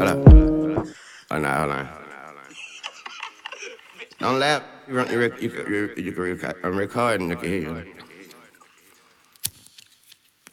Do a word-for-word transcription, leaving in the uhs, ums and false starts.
Hold up. Oh, no, hold on. Don't laugh. You, run, you, rec- you, can- you, you can record. I'm recording. You can hear you.